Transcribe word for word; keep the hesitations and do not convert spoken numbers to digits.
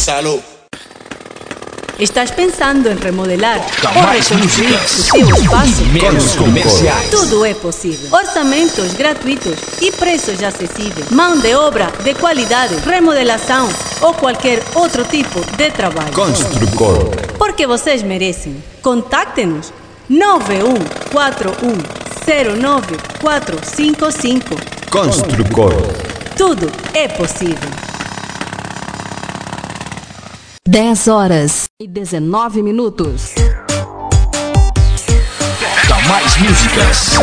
Salud. ¿Estás pensando en remodelar o Mais reconstruir músicas o seu espaço? e menos comerciais. Tudo é possível. Orçamentos gratuitos e preços acessíveis. Mão de obra de qualidade, remodelação ou qualquer outro tipo de trabalho. Construcor. Porque vocês merecem. Contacte-nos nove um quatro um zero nove quatro cinco cinco. Construcor. Tudo é possível. dez horas e dezenove minutos. Mais músicas